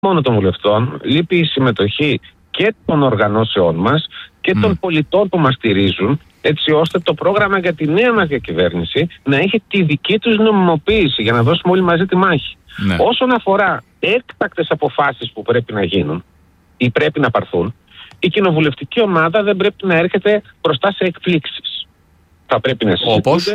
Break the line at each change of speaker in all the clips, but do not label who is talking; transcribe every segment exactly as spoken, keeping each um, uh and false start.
μόνο των βουλευτών, λείπει η συμμετοχή και των οργανώσεών μας και mm. των πολιτών που μας στηρίζουν, έτσι ώστε το πρόγραμμα για τη νέα μας διακυβέρνηση να έχει τη δική τους νομιμοποίηση για να δώσουμε όλοι μαζί τη μάχη. Ναι. Όσον αφορά έκτακτες αποφάσεις που πρέπει να γίνουν ή πρέπει να πάρθουν, η κοινοβουλευτική ομάδα δεν πρέπει να έρχεται μπροστά σε εκπλήξεις. Θα πρέπει να συζητούνται.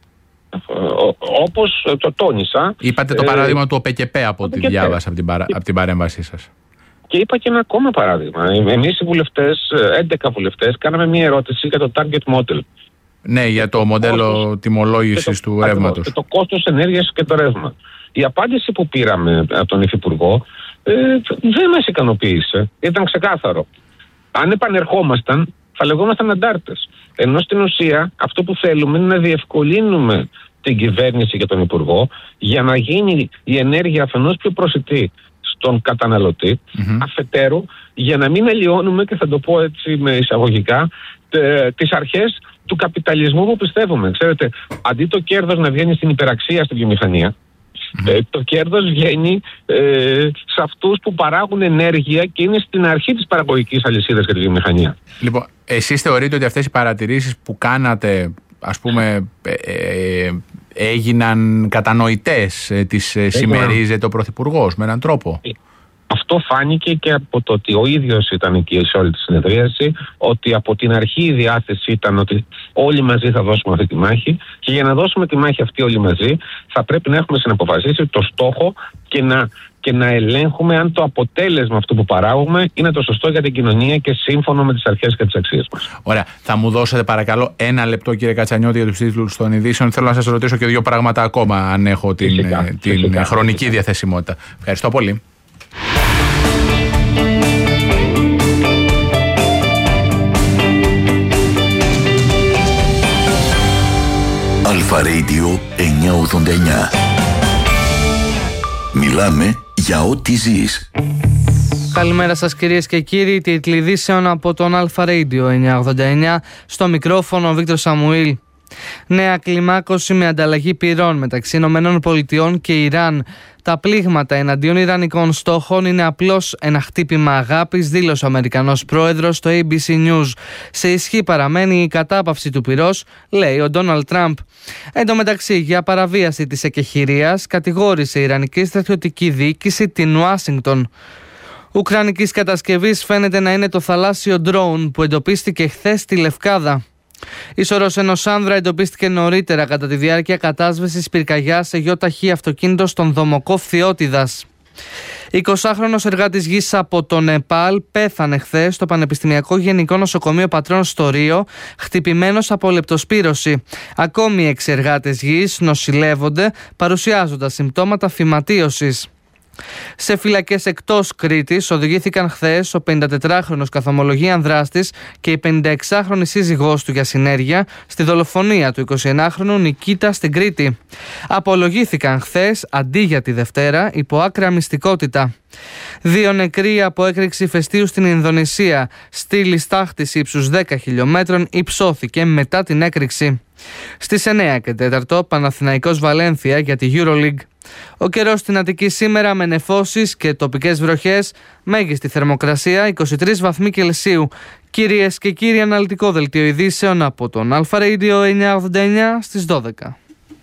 Όπως το τόνισα.
Είπατε το παράδειγμα ε, του ΟΠΕΚΕΠΕ από ό,τι διάβασα από την, παρα... από την παρέμβασή σας.
Και είπα και ένα ακόμα παράδειγμα. Εμείς οι βουλευτές, έντεκα βουλευτές, κάναμε μια ερώτηση για το target model.
Ναι, για το, το μοντέλο κόστος, τιμολόγησης το, του ρεύματος.
Και το κόστος ενέργειας και το ρεύμα. Η απάντηση που πήραμε από τον Υφυπουργό ε, δεν μας ικανοποίησε. Ήταν ξεκάθαρο. Αν επανερχόμασταν, θα λεγόμασταν αντάρτες. Ενώ στην ουσία αυτό που θέλουμε είναι να διευκολύνουμε την κυβέρνηση και τον Υπουργό για να γίνει η ενέργεια αφενός πιο προσιτή στον καταναλωτή, mm-hmm. αφετέρου για να μην αλλοιώνουμε, και θα το πω έτσι με εισαγωγικά, τε, τις αρχές του καπιταλισμού που πιστεύουμε. Ξέρετε, αντί το κέρδος να βγαίνει στην υπεραξία στη βιομηχανία, mm-hmm. ε, το κέρδος βγαίνει ε, σε αυτούς που παράγουν ενέργεια και είναι στην αρχή της παραγωγικής αλυσίδας για τη βιομηχανία.
Λοιπόν, εσείς θεωρείτε ότι αυτές οι παρατηρήσεις που κάνατε, ας πούμε, ε, ε, έγιναν κατανοητές, ε, τις ε, συμμερίζεται ο Πρωθυπουργός με έναν τρόπο?
Αυτό φάνηκε και από το ότι ο ίδιος ήταν εκεί σε όλη τη συνεδρίαση, ότι από την αρχή η διάθεση ήταν ότι όλοι μαζί θα δώσουμε αυτή τη μάχη, και για να δώσουμε τη μάχη αυτή όλοι μαζί θα πρέπει να έχουμε συναποφασίσει το στόχο και να, και να ελέγχουμε αν το αποτέλεσμα αυτού που παράγουμε είναι το σωστό για την κοινωνία και σύμφωνο με τις αρχές και τις αξίες μας.
Ωραία. Θα μου δώσετε παρακαλώ ένα λεπτό, κύριε Κατσανιώτη, για τους τίτλους των ειδήσεων. Θέλω να σας ρωτήσω και δύο πράγματα ακόμα, αν έχω την, φυσικά, την φυσικά, χρονική φυσικά. διαθεσιμότητα. Ευχαριστώ πολύ.
Αλφα Radio εννιακόσια ογδόντα εννιά. Μιλάμε για ό,τι ζεις.
Καλημέρα σας κυρίες και κύριοι, τίτλοι ειδήσεων από τον Αλφα Radio εννιακόσια ογδόντα εννιά. Στο μικρόφωνο ο Βίκτορ Σαμουήλ. Νέα κλιμάκωση με ανταλλαγή πυρών μεταξύ Ηνωμένων Πολιτειών και Ιράν. Τα πλήγματα εναντίον ιρανικών στόχων είναι απλώς ένα χτύπημα αγάπης, δήλωσε ο Αμερικανός πρόεδρος στο έι μπι σι News. Σε ισχύ παραμένει η κατάπαυση του πυρός, λέει ο Ντόναλντ Τραμπ. Εν τω μεταξύ, για παραβίαση της εκεχηρίας, κατηγόρησε η Ιρανική στρατιωτική διοίκηση την Ουάσιγκτον. Ουκρανικής κατασκευής φαίνεται να είναι το θαλάσσιο ντρόουν που εντοπίστηκε χθες στη Λευκάδα. Η σωρός ενός άνδρα εντοπίστηκε νωρίτερα κατά τη διάρκεια κατάσβεσης πυρκαγιάς σε γεωταχή αυτοκίνητο στον Δομοκό Φθιώτιδας. εικοσάχρονος εργάτης γης από το Νεπάλ πέθανε χθες στο Πανεπιστημιακό Γενικό Νοσοκομείο Πατρών στο Ρίο, χτυπημένος από λεπτοσπύρωση. Ακόμη έξι εργάτες γης νοσηλεύονται, παρουσιάζοντας συμπτώματα φυματίωσης. Σε φυλακές εκτός Κρήτης οδηγήθηκαν χθες ο πενηντατετράχρονος καθομολογίαν δράστης και η πενηνταεξάχρονη σύζυγός του για συνέργεια στη δολοφονία του εικοσιενάχρονου Νικίτα στην Κρήτη. Απολογήθηκαν χθες αντί για τη Δευτέρα υπό άκρα μυστικότητα. Δύο νεκροί από έκρηξη ηφαιστείου στην Ινδονησία. Στήλη στάχτης ύψους δέκα χιλιόμετρων υψώθηκε μετά την έκρηξη. Στις εννέα και τέσσερα Παναθηναϊκός Βαλένθια για τη EuroLeague. Ο καιρός στην Αττική σήμερα με νεφώσεις και τοπικές βροχές, μέγιστη θερμοκρασία είκοσι τρεις βαθμοί Κελσίου. Κυρίες και κύριοι, αναλυτικό δελτίο ειδήσεων από τον Αλφα Radio εννιακόσια ογδόντα εννιά στις δώδεκα.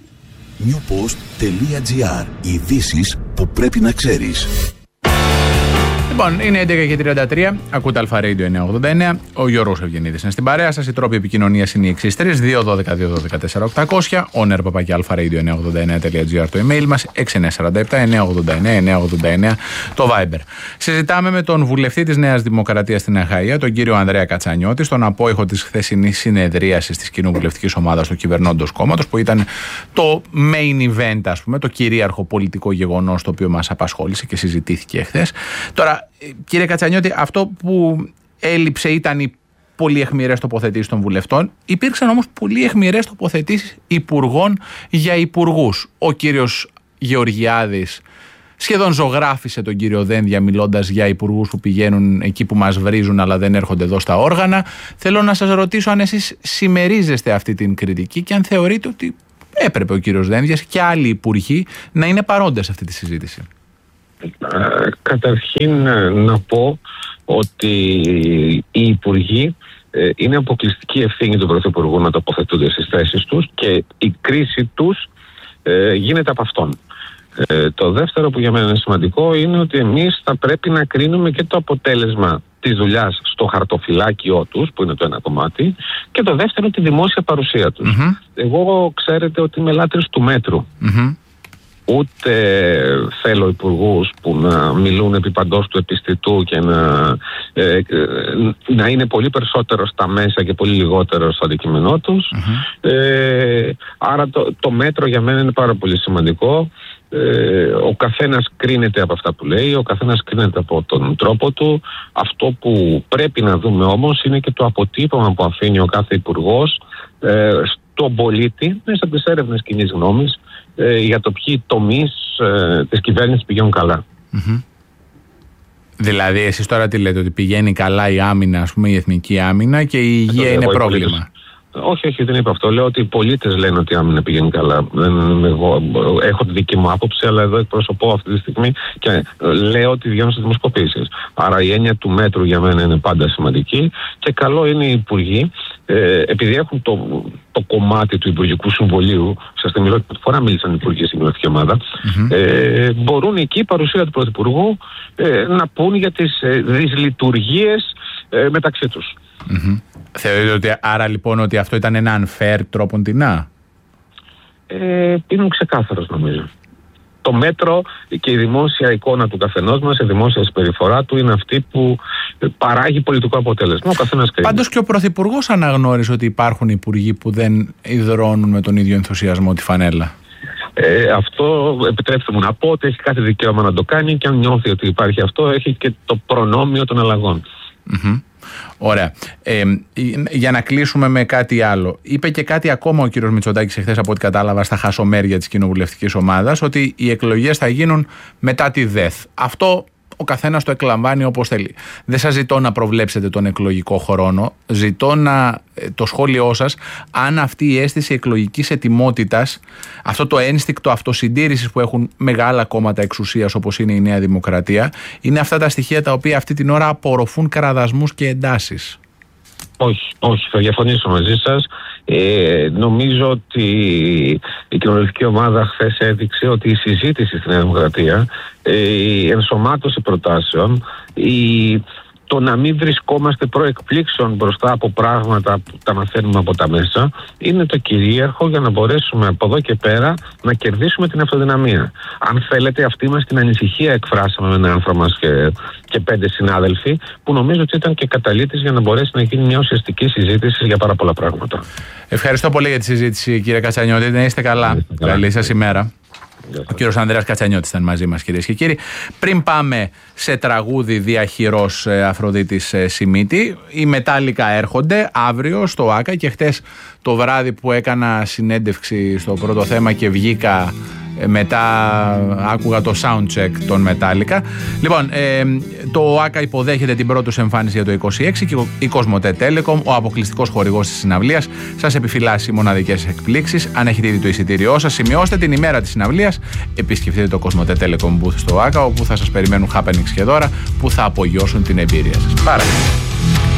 newpost.gr. Ειδήσεις που πρέπει να ξέρεις.
Λοιπόν, είναι έντεκα και τριάντα τρία, ακούτε Αλφα Radio εννιακόσια ογδόντα εννιά, ο Γιώργος Ευγενίδης είναι στην παρέα σας, οι τρόποι επικοινωνίας είναι οι εξής: τρεις δύο ένα δύο δύο ένα τέσσερα οκτώ μηδέν μηδέν, owner παπάκι αλφα-radio εννιακόσια ογδόντα εννιά τελεία τζι άρ το email μας, έξι εννιά τέσσερα επτά εννιακόσια ογδόντα εννιά εννιακόσια ογδόντα εννιά το Viber. Συζητάμε με τον βουλευτή της Νέας Δημοκρατίας στην Αχαΐα, τον κύριο Ανδρέα Κατσανιώτη, στον απόϊχο της χθεσινής συνεδρίασης της κοινοβουλευτικής ομάδας του κυβερνώντος κόμματος, που ήταν το main event, ας πούμε, το κυρίαρχο πολιτικό γεγονός το οποίο μας απασχόλησε και συζητήθηκε χθες. Τώρα, κύριε Κατσανιώτη, αυτό που έλειψε ήταν οι πολύ αιχμηρές τοποθετήσεις των βουλευτών. Υπήρξαν όμως πολύ αιχμηρές τοποθετήσεις υπουργών για υπουργούς. Ο κύριος Γεωργιάδης σχεδόν ζωγράφισε τον κύριο Δένδια μιλώντας για υπουργούς που πηγαίνουν εκεί που μας βρίζουν αλλά δεν έρχονται εδώ στα όργανα. Θέλω να σας ρωτήσω αν εσείς συμμερίζεστε αυτή την κριτική και αν θεωρείτε ότι έπρεπε ο κύριος Δένδιας και άλλοι υπουργοί να είναι παρόντες σε αυτή τη συζήτηση.
Καταρχήν να πω ότι οι υπουργοί είναι αποκλειστική ευθύνη του Πρωθυπουργού να τοποθετούνται στις θέσεις τους και η κρίση τους γίνεται από αυτόν. Ε, το δεύτερο που για μένα είναι σημαντικό είναι ότι εμείς θα πρέπει να κρίνουμε και το αποτέλεσμα της δουλειάς στο χαρτοφυλάκιό τους, που είναι το ένα κομμάτι, και το δεύτερο τη δημόσια παρουσία τους. Mm-hmm. Εγώ ξέρετε ότι είμαι λάτρης του μέτρου. Mm-hmm. Ούτε θέλω υπουργούς που να μιλούν επί παντός του επιστητού και να, ε, ε, να είναι πολύ περισσότερο στα μέσα και πολύ λιγότερο στο αντικείμενό τους. Mm-hmm. Ε, άρα το, το μέτρο για μένα είναι πάρα πολύ σημαντικό. Ε, ο καθένας κρίνεται από αυτά που λέει, ο καθένας κρίνεται από τον τρόπο του. Αυτό που πρέπει να δούμε όμως είναι και το αποτύπωμα που αφήνει ο κάθε υπουργός ε, στον πολίτη μέσα από τις έρευνες κοινής γνώμης ε, για το ποιοι τομείς ε, της κυβέρνησης πηγαίνουν καλά.
Mm-hmm. Δηλαδή εσείς τώρα τι λέτε, ότι πηγαίνει καλά η άμυνα, ας πούμε, η εθνική άμυνα, και η υγεία ε, είναι πρόβλημα? Πολίτες.
Όχι, όχι, δεν είπα αυτό. Λέω ότι οι πολίτες λένε ότι η άμυνα πηγαίνει καλά. Δεν, εγώ έχω τη δική μου άποψη, αλλά εδώ εκπροσωπώ αυτή τη στιγμή και λέω ότι βγαίνουν στις δημοσκοπήσεις. Άρα η έννοια του μέτρου για μένα είναι πάντα σημαντική και καλό είναι οι υπουργοί, ε, επειδή έχουν το, το κομμάτι του Υπουργικού Συμβολίου, σας θυμίζω ότι πρώτη φορά μίλησαν οι υπουργοί στην κοινωνική ομάδα, mm-hmm. ε, μπορούν εκεί η παρουσία του Πρωθυπουργού ε, να πούν για τις ε, δυσλειτουργίες ε, μεταξύ τους.
Mm-hmm. Θεωρείτε ότι άρα λοιπόν ότι αυτό ήταν ένα unfair τρόποντινά?
Ε, είναι ξεκάθαρος νομίζω. Το μέτρο και η δημόσια εικόνα του καθενός μας, η δημόσια συμπεριφορά του είναι αυτή που παράγει πολιτικό αποτέλεσμα. Ο καθένας κρίνει. Πάντως και ο Πρωθυπουργός αναγνώρισε ότι υπάρχουν υπουργοί που δεν υδρώνουν με τον ίδιο ενθουσιασμό τη φανέλα. Ε, αυτό επιτρέψτε μου να πω ότι έχει κάθε δικαίωμα να το κάνει και αν νιώθει ότι υπάρχει αυτό, έχει και το προνόμιο των αλλαγών. Mm-hmm. Ωραία. Ε, για να κλείσουμε με κάτι άλλο. Είπε και κάτι ακόμα ο κύριος Μητσοτάκης εχθές, από ό,τι κατάλαβα, στα χασομέρια της κοινοβουλευτικής ομάδας, ότι οι εκλογές θα γίνουν μετά τη ΔΕΘ. Αυτό ο καθένας το εκλαμβάνει όπως θέλει. Δεν σας ζητώ να προβλέψετε τον εκλογικό χρόνο. Ζητώ να, το σχόλιο σας, αν αυτή η αίσθηση εκλογικής ετοιμότητας, αυτό το ένστικτο αυτοσυντήρησης που έχουν μεγάλα κόμματα εξουσίας όπως είναι η Νέα Δημοκρατία, είναι αυτά τα στοιχεία τα οποία αυτή την ώρα απορροφούν κραδασμούς και εντάσεις. Όχι, όχι, θα διαφωνήσω μαζί σας. Ε, νομίζω ότι η κοινοβουλευτική ομάδα χθες έδειξε ότι η συζήτηση στην Νέα Δημοκρατία, ε, η ενσωμάτωση προτάσεων, η, το να μην βρισκόμαστε προεκπλήξεων μπροστά από πράγματα που τα μαθαίνουμε από τα μέσα, είναι το κυρίαρχο για να μπορέσουμε από εδώ και πέρα να κερδίσουμε την αυτοδυναμία. Αν θέλετε, αυτή μας την ανησυχία εκφράσαμε με έναν άνθρωπο μας και, και πέντε συνάδελφοι, που νομίζω ότι ήταν και καταλήτης για να μπορέσει να γίνει μια ουσιαστική συζήτηση για πάρα πολλά πράγματα. Ευχαριστώ πολύ για τη συζήτηση, κύριε Κατσανιώτη. Να είστε καλά. Είστε καλά. Καλή σας ημέρα. Ο κύριος Ανδρέας Κατσανιώτης ήταν μαζί μας, κυρίες και κύριοι. Πριν πάμε σε τραγούδι διαχειρός Αφροδίτης Σιμίτη, οι Μετάλλικα έρχονται αύριο στο ΆΚΑ και χτες το βράδυ που έκανα συνέντευξη στο πρώτο θέμα και βγήκα, μετά άκουγα το soundcheck των Μετάλλικα. Λοιπόν, ε, το ΆΚΑ υποδέχεται την πρώτη του εμφάνιση για το είκοσι έξι και η Κοσμοτέ Telecom, ο αποκλειστικός χορηγός της συναυλίας, σας επιφυλάσσει μοναδικές εκπλήξεις. Αν έχετε ήδη το εισιτήριό σας, σημειώστε την ημέρα της συναυλίας, επισκεφτείτε το Κοσμοτέ Telecom booth στο ΆΚΑ, όπου θα σας περιμένουν happenings και δώρα που θα απογειώσουν την εμπειρία σας. Πάρα